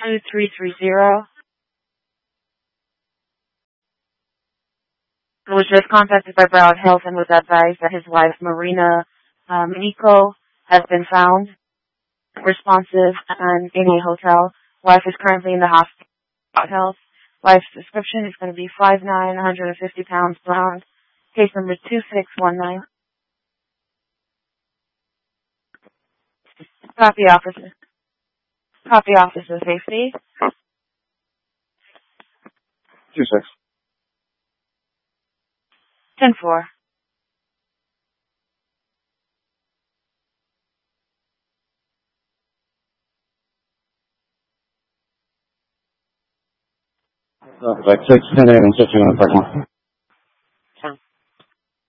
2330. Was just contacted by Broward Health and was advised that his wife, Marina Nico, has been found responsive and in a hotel. Wife is currently in the hospital. Health. Wife's description is going to be 5'9", 150 pounds, blonde. Case number 2619. Copy officer. Copy officer safety. 26. 10-4. Like 6, 10 a.m. and 6 in the parking lot.